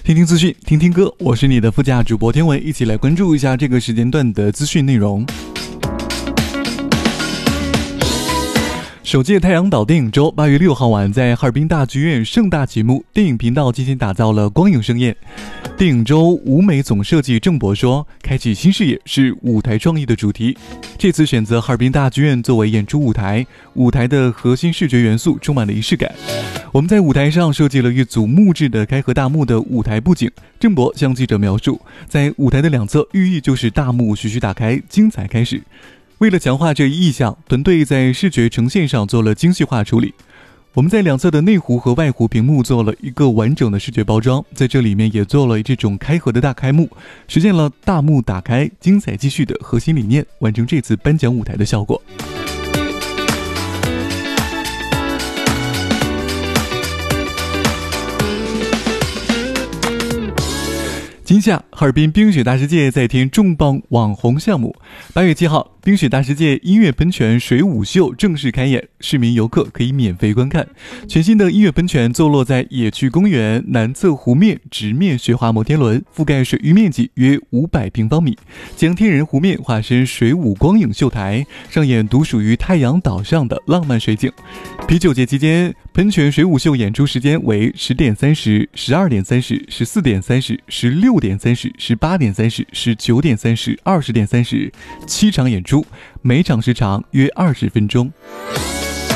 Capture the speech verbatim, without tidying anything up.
听听资讯，听听歌，我是你的副驾主播天文，一起来关注一下这个时间段的资讯内容。首届太阳岛电影周八月六号晚在哈尔滨大剧院盛大启幕，电影频道精心打造了光影盛宴。电影周舞美总设计郑博说，开启新视野是舞台创意的主题。这次选择哈尔滨大剧院作为演出舞台，舞台的核心视觉元素充满了仪式感。我们在舞台上设计了一组木质的开合大幕的舞台布景。郑博向记者描述，在舞台的两侧寓意就是大幕徐徐打开，精彩开始。为了强化这一意象，团队在视觉呈现上做了精细化处理。我们在两侧的内弧和外弧屏幕做了一个完整的视觉包装，在这里面也做了这种开合的大开幕，实现了大幕打开、精彩继续的核心理念，完成这次颁奖舞台的效果。今夏，哈尔滨冰雪大世界再添重磅网红项目。八月七号，冰雪大世界音乐喷泉水舞秀正式开演，市民游客可以免费观看。全新的音乐喷泉坐落在野趣公园南侧湖面直面雪滑摩天轮，覆盖水域面积约五百平方米，将天然湖面化身水舞光影秀台，上演独属于太阳岛上的浪漫水景。啤酒节期间，喷泉水舞秀演出时间为十点三十、十二点三十、十四点三十、十六点三十、十八点三十、十九点三十、二十点三十，七场演出，每场时长约二十分钟。